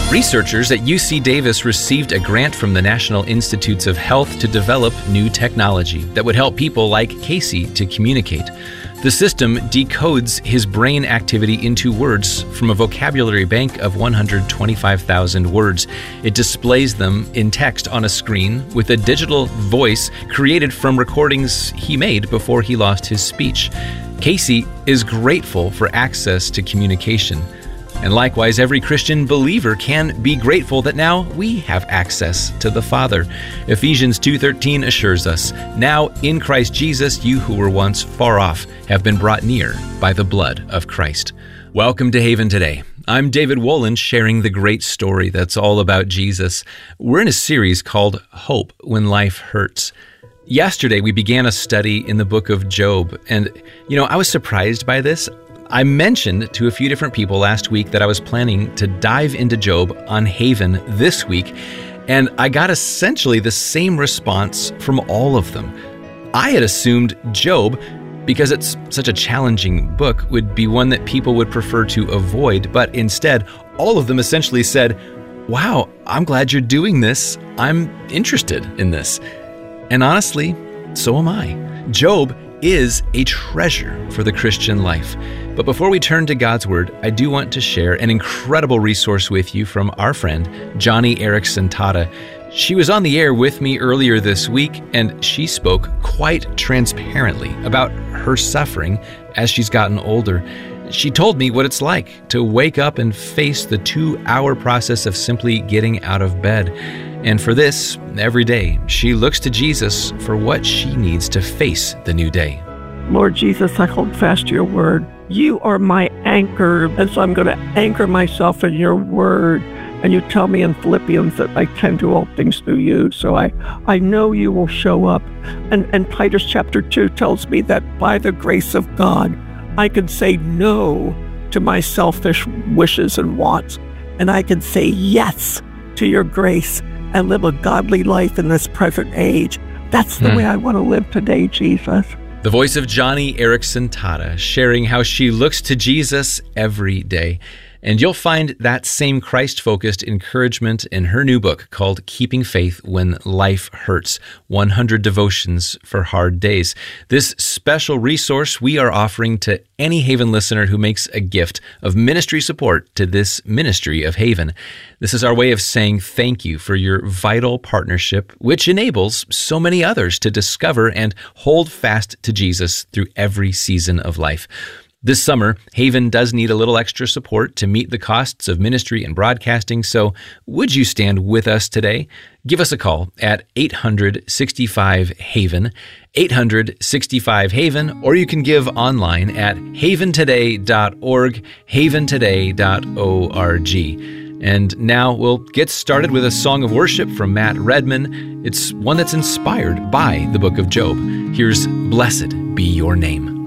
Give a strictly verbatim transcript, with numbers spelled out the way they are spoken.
Researchers at U C Davis received a grant from the National Institutes of Health to develop new technology that would help people like Casey to communicate. The system decodes his brain activity into words from a vocabulary bank of one hundred twenty-five thousand words. It displays them in text on a screen with a digital voice created from recordings he made before he lost his speech. Casey is grateful for access to communication. And likewise, every Christian believer can be grateful that now we have access to the Father. Ephesians two thirteen assures us, "Now in Christ Jesus, you who were once far off have been brought near by the blood of Christ." Welcome to Haven Today. I'm David Wolin, sharing the great story that's all about Jesus. We're in a series called Hope When Life Hurts. Yesterday, we began a study in the book of Job, and, you know, I was surprised by this. I mentioned to a few different people last week that I was planning to dive into Job on Haven this week, and I got essentially the same response from all of them. I had assumed Job, because it's such a challenging book, would be one that people would prefer to avoid, but instead, all of them essentially said, "Wow, I'm glad you're doing this. I'm interested in this." And honestly, so am I. Job is a treasure for the Christian life. But before we turn to God's Word, I do want to share an incredible resource with you from our friend, Joni Eareckson Tada. She was on the air with me earlier this week, and she spoke quite transparently about her suffering as she's gotten older. She told me what it's like to wake up and face the two-hour process of simply getting out of bed. And for this, every day, she looks to Jesus for what she needs to face the new day. Lord Jesus, I hold fast to your word. You are my anchor, and so I'm going to anchor myself in your word. And you tell me in Philippians that I can do all things through you, so I, I know you will show up. And, and Titus chapter two tells me that by the grace of God, I can say no to my selfish wishes and wants, and I can say yes to your grace and live a godly life in this present age. That's the hmm. way I want to live today, Jesus. The voice of Joni Eareckson Tada, sharing how she looks to Jesus every day. And you'll find that same Christ-focused encouragement in her new book called Keeping Faith When Life Hurts, one hundred Devotions for Hard Days. This special resource we are offering to any Haven listener who makes a gift of ministry support to this ministry of Haven. This is our way of saying thank you for your vital partnership, which enables so many others to discover and hold fast to Jesus through every season of life. This summer, Haven does need a little extra support to meet the costs of ministry and broadcasting, so would you stand with us today? Give us a call at eight hundred sixty-five Haven, eight hundred sixty-five Haven, or you can give online at haven today dot org, haven today dot org. And now we'll get started with a song of worship from Matt Redman. It's one that's inspired by the book of Job. Here's Blessed Be Your Name.